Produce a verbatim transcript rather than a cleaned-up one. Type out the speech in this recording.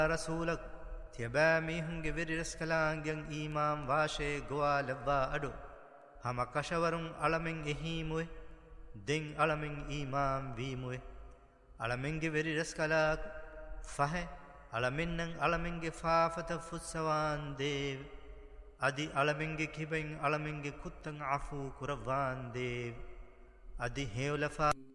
رسولك تيبامي هنگ ورس كلانگن إيمان واشي گوا لبوا أدو هما كشورن علمين إهيموه دين علمين إيمان ويموه علمين ورس كلاك فه علمين علمين فافة فسوان ديو أدي علمين كيبين علمين كتن عفو كروان ديو أدي هيولفا